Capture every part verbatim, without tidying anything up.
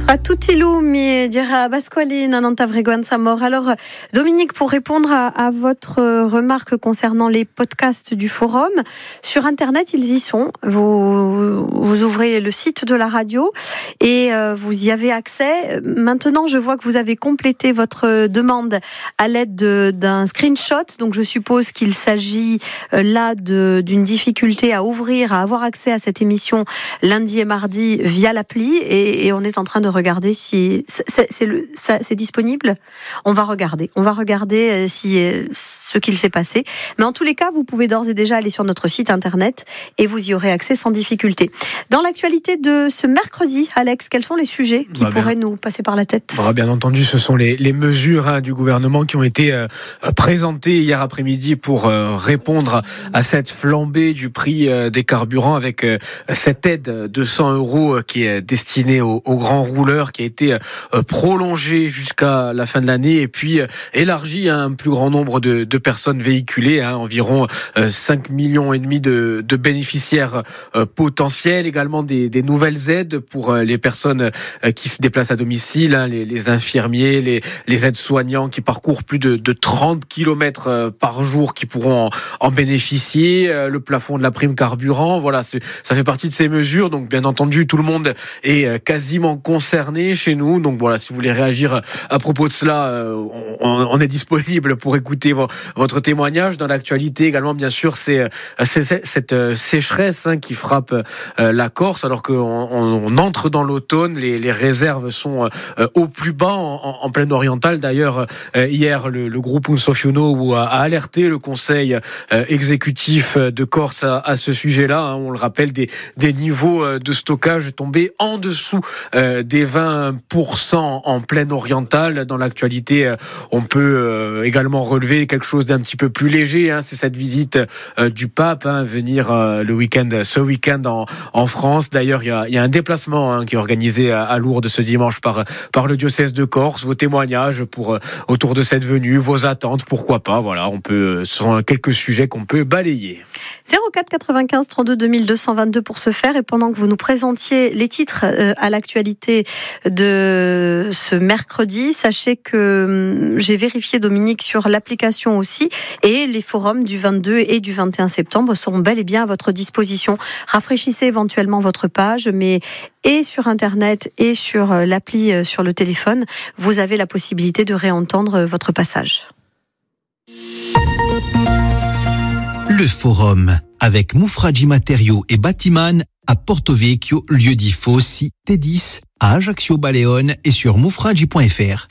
A tutti i lumi, dira Pasquali, Nananta Vreguan Samor. Alors, Dominique, pour répondre à, à votre remarque concernant les podcasts du forum, sur Internet, ils y sont. Vous, vous ouvrez le site de la radio et euh, vous y avez accès. Maintenant, je vois que vous avez complété votre demande à l'aide de, d'un screenshot. Donc, je suppose qu'il s'agit euh, là de, d'une difficulté à ouvrir, à avoir accès à cette émission lundi et mardi via l'appli. Et, et on est en train de regarder si c'est, c'est, le, ça, c'est disponible. On va regarder. On va regarder si ce qu'il s'est passé. Mais en tous les cas, vous pouvez d'ores et déjà aller sur notre site internet et vous y aurez accès sans difficulté. Dans l'actualité de ce mercredi, Alex, quels sont les sujets qui bah pourraient bien. nous passer par la tête ? bah Bien entendu, ce sont les, les mesures hein, du gouvernement qui ont été euh, présentées hier après-midi pour euh, répondre à cette flambée du prix euh, des carburants avec euh, cette aide de cent euros euh, qui est destinée aux, aux grands rouleurs, qui a été euh, prolongée jusqu'à la fin de l'année et puis euh, élargie à un plus grand nombre de, de personnes véhiculées, hein, environ euh, cinq millions et demi de, de bénéficiaires euh, potentiels, également des, des nouvelles aides pour euh, les personnes euh, qui se déplacent à domicile, hein, les, les infirmiers, les, les aides-soignants qui parcourent plus de, de trente kilomètres euh, par jour qui pourront en, en bénéficier, euh, le plafond de la prime carburant, voilà, c'est, ça fait partie de ces mesures, donc bien entendu tout le monde est euh, quasiment concerné chez nous, donc voilà, si vous voulez réagir à propos de cela, euh, on, on est disponible pour écouter vo- votre témoignage. Dans l'actualité également, bien sûr, c'est, c'est, c'est cette sécheresse hein, qui frappe euh, la Corse, alors qu'on on, on entre dans l'automne, les, les réserves sont euh, au plus bas en, en, en plaine orientale. D'ailleurs, euh, hier, le, le groupe Unsofiuno a, a alerté le conseil euh, exécutif de Corse à, à ce sujet-là. Hein, on le rappelle, des, des niveaux de stockage tombés en dessous euh, des vingt pour cent en plaine orientale. Dans l'actualité, euh, on peut euh, également relever quelque chose d'un petit peu plus léger. Hein, c'est cette visite euh, du pape, hein, venir euh, le week-end, ce week-end en, en France. D'ailleurs, il y a, y a un déplacement hein, qui est organisé à, à Lourdes ce dimanche par, par le diocèse de Corse. Vos témoignages pour, euh, autour de cette venue, vos attentes, pourquoi pas. Voilà, on peut, ce sont quelques sujets qu'on peut balayer. zéro quatre quatre-vingt-quinze trente-deux deux mille deux cent vingt-deux pour ce faire. Et pendant que vous nous présentiez les titres euh, à l'actualité de ce mercredi, sachez que hum, j'ai vérifié, Dominique, sur l'application aussi, et les forums du vingt-deux et du vingt et un septembre seront bel et bien à votre disposition. Rafraîchissez éventuellement votre page, mais et sur Internet et sur l'appli euh, sur le téléphone, vous avez la possibilité de réentendre votre passage. Le forum avec Moufradji Matériaux et Batiman à Porto Vecchio, lieu-dit Fossi, T dix, à Ajaccio Baleone et sur moufradji point f r.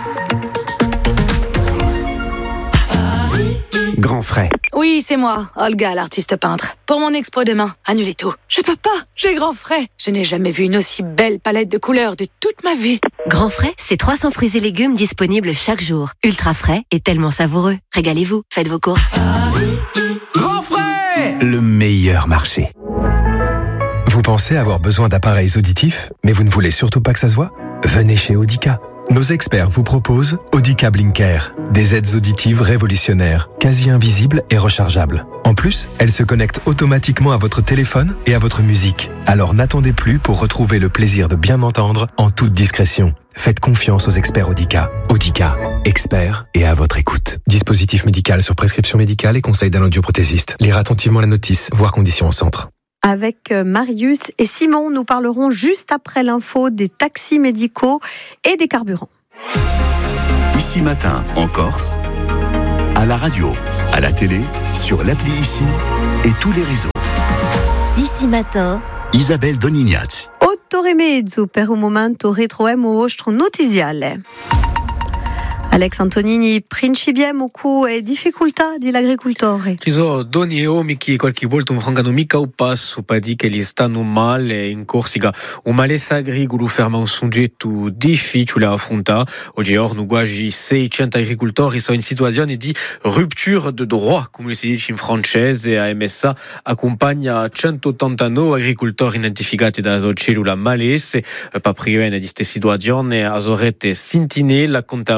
Grand frais. Oui, c'est moi, Olga, l'artiste peintre. Pour mon expo demain, annulez tout. Je peux pas, j'ai grand frais. Je n'ai jamais vu une aussi belle palette de couleurs de toute ma vie. Grand frais, c'est trois cents fruits et légumes disponibles chaque jour. Ultra frais et tellement savoureux. Régalez-vous, faites vos courses. Grand frais, le meilleur marché. Vous pensez avoir besoin d'appareils auditifs, mais vous ne voulez surtout pas que ça se voit ? Venez chez Audica. Nos experts vous proposent Audica Blinker, des aides auditives révolutionnaires, quasi invisibles et rechargeables. En plus, elles se connectent automatiquement à votre téléphone et à votre musique. Alors n'attendez plus pour retrouver le plaisir de bien entendre en toute discrétion. Faites confiance aux experts Audica. Audica, experts et à votre écoute. Dispositif médical sur prescription médicale et conseil d'un audioprothésiste. Lire attentivement la notice, voir conditions au centre. Avec Marius et Simon, nous parlerons juste après l'info des taxis médicaux et des carburants. Ici Matin, en Corse, à la radio, à la télé, sur l'appli Ici et tous les réseaux. Ici Matin, Isabelle Donignazzi. Otto mezzo per un momento retroemo vostro notiziale. Alex Antonini, principiamo con difficoltà dell'agricoltore. Ci sono donne e uomini che qualche volta non frangano mica un passo per dire che gli stanno male in Corsica. Un malessere agricolo ferma un soggetto difficile da affrontare. Oggi orno quasi seicento agricoltori sono in situazione di rupture de droit, come si dice in francese. A M S A accompagna centottantanove agricoltori identificati da cellula malesse. Per prima di questa situazione, Azorette Sintinella contawa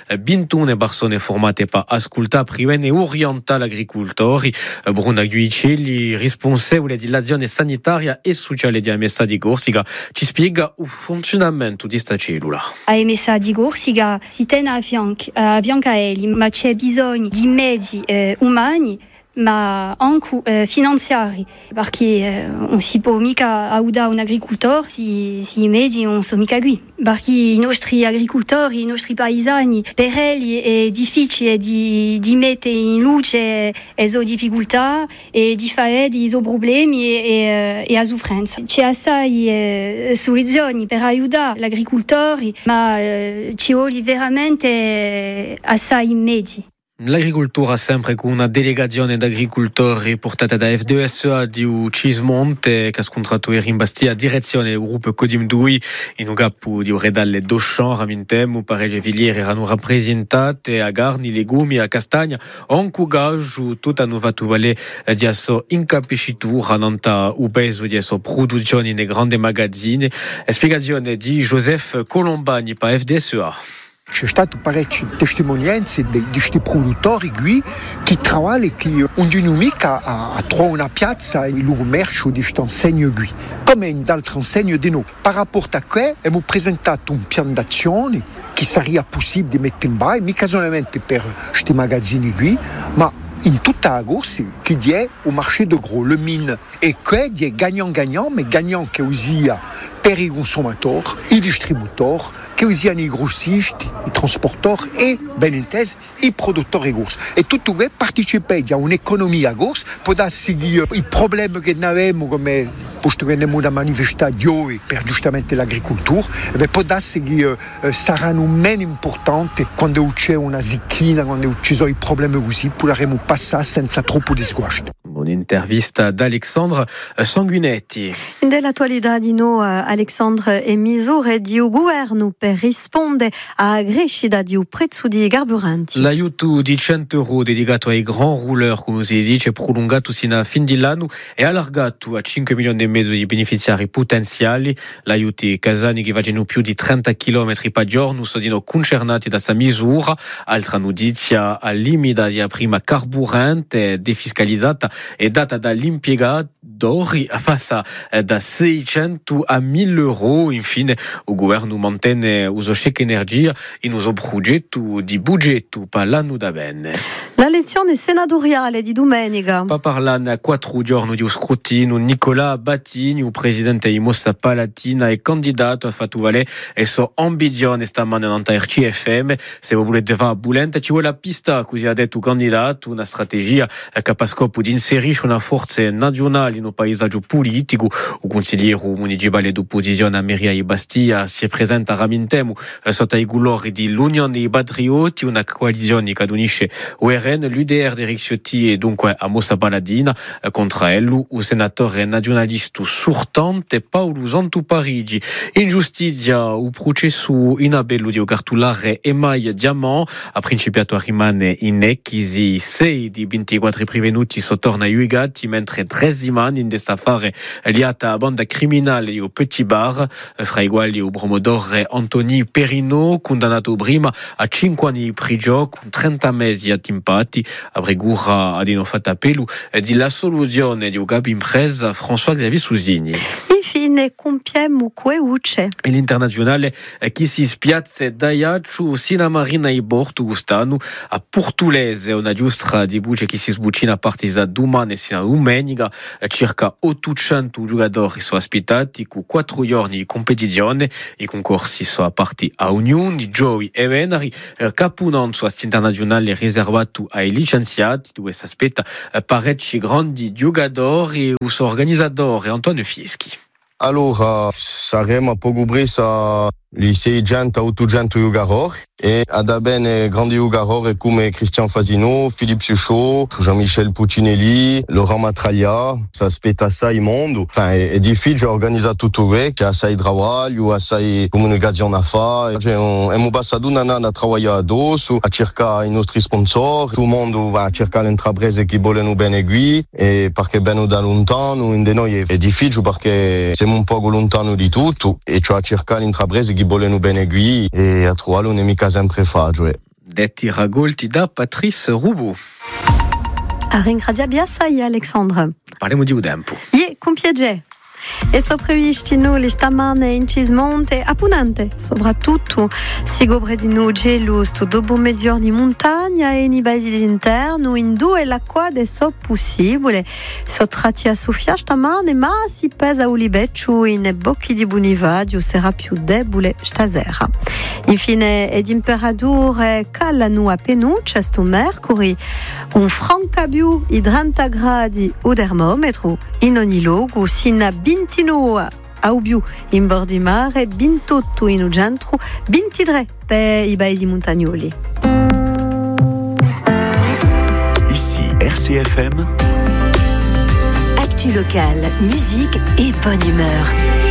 bintune persone formate per ascolta prima e orienta l'agricoltori. Bruna Guicelli, responsabile dell'azione sanitaria e sociale di A M S di Corsica, ci spiega il funzionamento di sta cellula. A M S di Corsica si tiene a fianco a fianco a Eli, ma c'è bisogno di mezzi eh, umani ma anche eh, finanziari, perché eh, non si può mica aiutare un agricoltore se si i mezzi non sono mica qui. Perché i nostri agricoltori, i nostri paesani, per loro è difficile di, di mettere in luce le sue difficoltà e di fare i suoi problemi e, e, e le sofferenze. C'è assai eh, soluzioni per aiutare gli agricoltori, ma eh, ci vuole veramente assai mezzi. L'agricoltura sempre con una delegazione d'agricoltori portata da F D S A di Cismonte che ha scontrato ieri in Bastia direzione del gruppo Codim due in un capo di Redalle Dochamp, Ramintemo, paregge filiere erano rappresentate a carni, legumi, a castagna, anche gaggio tutta nuova tuvale di esso incapicitura nanta u peso di esso produzione nei grandi magazzini. Spiegazione di Joseph Colombani per F D S A. C'è stato parecchie testimonianze di questi produttori qui che lavorano e che non hanno mica a, a trovare una piazza e il loro merce di questo insegno qui. Come in altre insegne di noi. Per rapport a questo abbiamo presentato un piano d'azione che sarebbe possibile di mettere in base, mica solamente per questi magazzini qui, ma in tutta la Corse, che è il marché de gros, le mine. E questo è gagnant-gagnant, ma gagnant che usia per i consumatori, i distributori, che usano i grossisti, i trasportatori e, ben inteso, i produttori corsi. E tutto questo partecipa a un'economia corsa, può darsi che i problemi che noi abbiamo, come posto che abbiamo da manifestare di oggi per giustamente l'agricoltura, può darsi che eh, saranno meno importanti quando c'è una zicchina, quando ci sono i problemi così, potremo passare senza troppo disgusto. Un'intervista d'Alexandre Sanguinetti. Nell'attualità di noi, Alexandre, e misure di governo per rispondere alla crescita di prezzo di carburanti. L'aiuto di cento euro dedicato ai grand rouleurs, come si dice, è prolungato sino a fin dell'anno e allargato a cinque milioni e mezzo di beneficiari potenziali. L'aiuto casani che vanno più di trenta chilometri per giorno sono concernati da questa misura. Altra notizia, al limite di prima carburante defiscalizzata è data dall'impiegatori passa da seicento a mille euro. Infine, il governo mantiene uso check energia in uso progetto di budgetto per l'anno da bene. La lezione senatoriale di domenica. Pa parlano a quattro giorni di scrutinio, Nicola Battini, il presidente di Mossa Palatina, è candidato a fatto valere e sua ambizione stamane in R C F M. Se voi volete fare bulente, ci vuole la pista, così ha detto il candidato, una strategia che ha scopo di inserisce una forza nazionale in un paesaggio politico. Il consigliere municipale d'opposizione a Meria e Bastia si presenta a Ramintemo sotto i colori dell'Unione dei Patrioti, una coalizione che unisce U R N, l'U D R di Eric Ciotti e dunque a Mossa Paladina. Contro lui il senatore nazionalista sortante Paolo Santu Parigi. In giustizia il processo in appello di cartolare Email Diamant ha principiato a rimane in ecchisi. sei di ventiquattro prevenuti sottorno ai Uigati, mentre tredici mani in questa affare liata a banda criminale di Petit Bar, fra i quali il promotore Anthony Perino, condannato prima a cinque anni di prigione con trenta mesi a timpati. A Bregura ad non fatto appello di la soluzione di un capo impresa François-Xavier Susini. Infine, compiamo Queuce. E l'internazionale che si spiazza da Iaccio sino Marina e Borto Gustano a Portulese, una giustra di buce che si sbucina a partita domani sino a domenica. Circa ottocento giocatori sono ospitati con quattro giorni di competizione. I concorsi sono parti a Unione, Gioia e Venari. Capunanzo internazionale riservato ai licenziati, dove si aspetta parecchi grandi giocatori. Il suo organizzatore Antonio Fieschi. Allora, saremo a Pogobrisa i seicento ottocento giocatori e ad bene grandi giocatori come Christian Fasino, Philippe Suchot, Jean-Michel Puccinelli, Laurent Matraglia. Si aspetta assai mondo. Enfin, è, è difficile organizzare tutto questo, che ha assai lavoro, assai comunicazione a fare. Abbiamo passato un anno a lavorare addosso, a cercare i nostri sponsor. Tutto il mondo va a cercare le intraprese che vogliono bene qui, e perché vengono da lontano. In noi è difficile perché siamo un po' lontano di tutto, e cioè a cercare le intraprese che vogliono bene qui, e a trovare non è mica sempre facile. Detti Ragolti da Patrice Roubaud. A ringradia biasai, Alexandre. Parliamo di Udempo. Ie, cum piace. E sopravvistino le stamane in Cismonte, appunante, soprattutto si gobre di nu gelo sto dopo mezz'ora di montagna e nei paesi dell'interno, in due l'acqua de so possibile. Sottratti a Sofia stamane, ma si pesa a Ulibeccio in bocchi di Bunivadio sarà più debole stasera. Infine, ed imperature calano a Penuccia sto mercoledì, un francabiu i trenta gradi o termometro, in ogni luogo, sino a ventidue a Ubiu in bordi mare, ventotto in centro, ventitré per i paesi montagnoli. Ici R C F M. Actu local, musique et bonne humeur.